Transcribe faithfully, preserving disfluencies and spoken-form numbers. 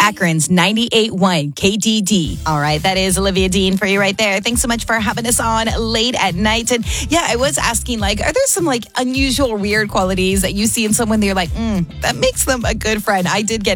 Akron's ninety-eight point one K D D. All right, that is Olivia Dean for you right there. Thanks so much for having us on late at night. And yeah, I was asking, like, are there some like unusual, weird qualities that you see in someone that you're like, mm, that makes them a good friend? I did get